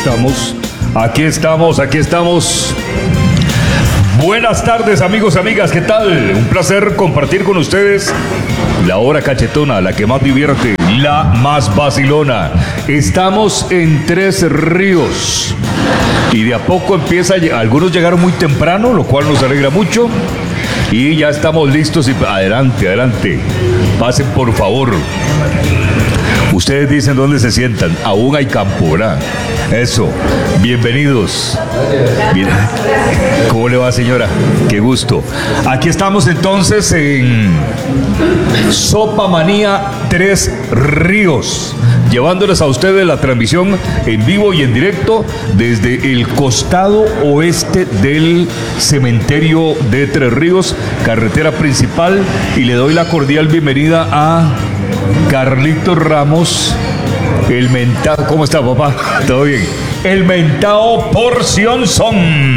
estamos. Buenas tardes, amigos, amigas, ¿qué tal? Un placer compartir con ustedes la hora cachetona, la que más divierte, la más vacilona. Estamos en Tres Ríos y de a poco empieza, algunos llegaron muy temprano, lo cual nos alegra mucho. Y ya estamos listos y adelante. Pasen, por favor. Ustedes dicen dónde se sientan. Aún hay campo, ¿verdad? Eso. Bienvenidos. Bien. ¿Cómo le va, señora? Qué gusto. Aquí estamos entonces en Sopa Manía Tres Ríos, llevándoles a ustedes la transmisión en vivo y en directo desde el costado oeste del cementerio de Tres Ríos, carretera principal, y le doy la cordial bienvenida a Carlitos Ramos, el mentado. ¿Cómo está, papá? ¿Todo bien? El mentado Porción Son.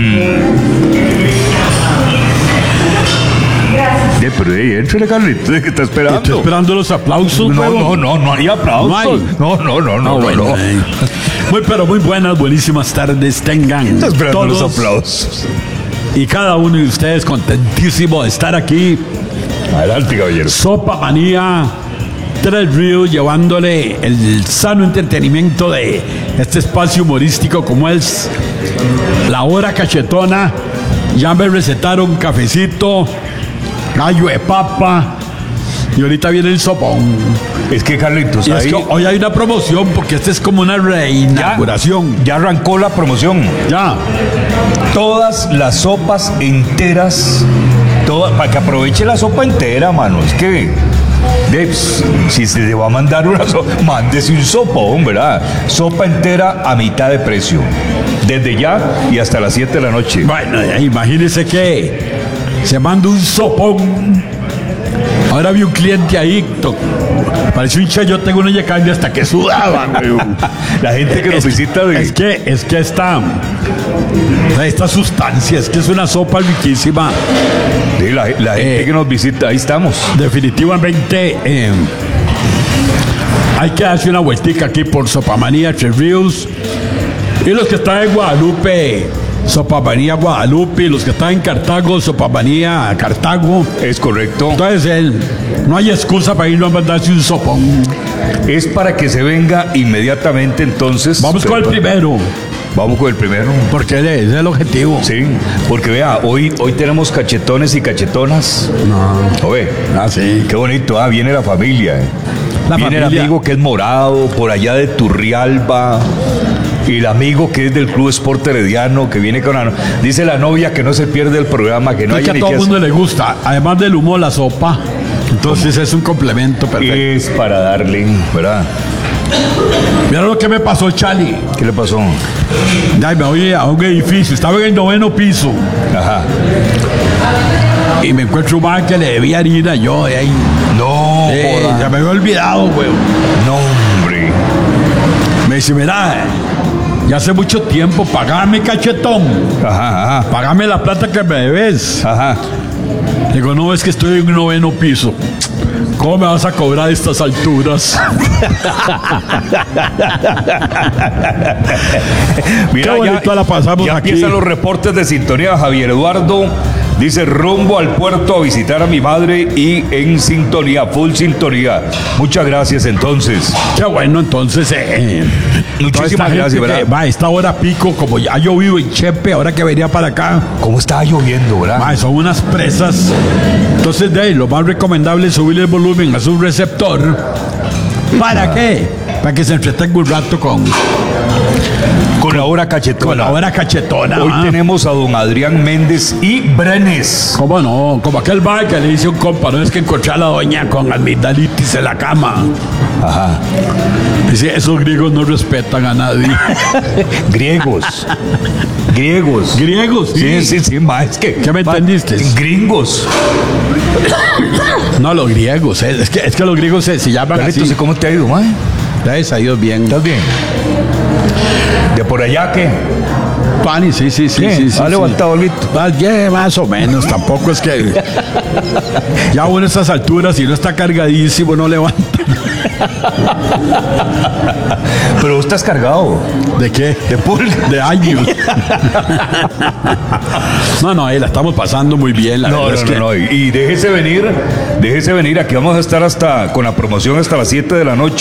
Pero éntrale, Carlitos, ¿qué está esperando? Estoy esperando los aplausos. No hay aplausos. No. Bueno. Muy buenísimas tardes tengan. Está esperando todos los aplausos. Y cada uno de ustedes contentísimo de estar aquí. Adelante, caballero. Sopa Manía Tres Ríos, llevándole el sano entretenimiento de este espacio humorístico como es la hora cachetona. Ya me recetaron cafecito, gallo de papa y ahorita viene el sopón. Es que, Carlitos, y es que hoy hay una promoción porque esta es como una reinauguración. Ya arrancó la promoción. Ya. Todas las sopas enteras, para que aproveche la sopa entera, mano. Es que, si se le va a mandar una sopa, mándese un sopón, ¿verdad? Sopa entera a mitad de precio. Desde ya y hasta las 7 de la noche. Bueno, imagínese que se manda un sopón. Ahora vi un cliente ahí, pareció un chayote con una carne hasta que sudaban. La gente que nos visita es que esta sustancia, es que es una sopa riquísima. Sí, la gente que nos visita, ahí estamos. Definitivamente hay que darse una vueltica aquí por Sopa Manía Tres Ríos. Y los que están en Guadalupe, Sopa Manía Guadalupe, y los que están en Cartago, Sopa Manía Cartago. Es correcto. Entonces, no hay excusa para irnos a mandarse un sopón. Es para que se venga inmediatamente, entonces. Vamos con el primero. Vamos con el primero. Porque ese es el objetivo. Sí, porque vea, hoy tenemos cachetones y cachetonas. No. Oye, sí. Qué bonito, viene la familia. Viene el amigo que es morado, por allá de Turrialba. Y el amigo que es del Club Sport Herediano, que viene con dice la novia que no se pierde el programa, que no hay que a todo el mundo le gusta, además del humo, la sopa. Entonces es un complemento perfecto. Es para darle, ¿verdad? Mira lo que me pasó, Chali. ¿Qué le pasó? Ya me voy a un edificio, estaba en el 9º piso. Ajá. Y me encuentro un man que le debía harina yo de ahí. No, ya me había olvidado, güey. No, hombre. Me dice, mira, ya hace mucho tiempo, pagame, cachetón. Ajá. Pagame la plata que me debes. Ajá. Digo, no, es que estoy en un 9º piso. ¿Cómo me vas a cobrar a estas alturas? Mira, ya la pasamos ya aquí. Empiezan los reportes de sintonía. Javier Eduardo dice: rumbo al puerto a visitar a mi madre y en sintonía, full sintonía. Muchas gracias, entonces. Qué bueno, entonces. Muchísimas gracias, ¿verdad? Va, esta hora pico, como ya yo vivo en Chepe, ahora que venía para acá. ¿Cómo estaba lloviendo, verdad? Son unas presas. Entonces, lo más recomendable es subirle el volumen a su receptor. ¿Para qué? Para que se entretenga un rato con la hora cachetona. Con la hora cachetona. Hoy tenemos a don Adrián Méndez y Brenes. ¿Cómo no? Como aquel bar que le dice un compa, no es que encontré a la doña con amigdalitis en la cama. Ajá. Dice, esos griegos no respetan a nadie. Griegos, sí, ma, es que... ¿Qué me entendiste? Gringos. No, los griegos, es que los griegos se llaman así. Entonces, ¿cómo te ha ido, ma? Gracias a Dios, bien. ¿Estás bien? ¿De por allá qué? Pani, sí. ¿Ha levantado el grito? Más o menos, tampoco es que... Ya uno a estas alturas, si no está cargadísimo, no levanta. Pero vos estás cargado. ¿De qué? De pulga. De años. No, ahí la estamos pasando muy bien. No. Y déjese venir, aquí vamos a estar con la promoción hasta las 7 de la noche.